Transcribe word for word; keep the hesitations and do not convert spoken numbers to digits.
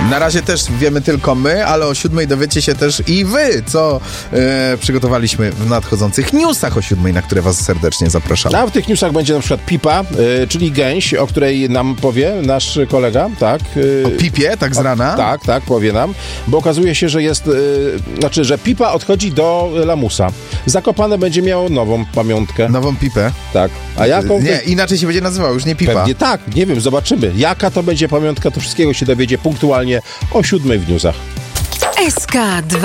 Na razie też wiemy tylko my, ale o siódmej dowiecie się też i wy, co e, przygotowaliśmy w nadchodzących newsach o siódmej, na które was serdecznie zapraszamy. A w tych newsach będzie na przykład pipa, y, czyli gęś, o której nam powie nasz kolega, tak? Y, O pipie, tak z rana? O, tak, tak, powie nam, bo okazuje się, że jest, y, znaczy, że pipa odchodzi do lamusa. Zakopane będzie miało nową pamiątkę. Nową pipę? Tak. A jaką? Nie, inaczej się będzie nazywał, już nie pipa. Pewnie tak, nie wiem, zobaczymy. Jaka to będzie pamiątka, to wszystkiego się dowiedzie punktualnie o siódmej w newsach. S K dwa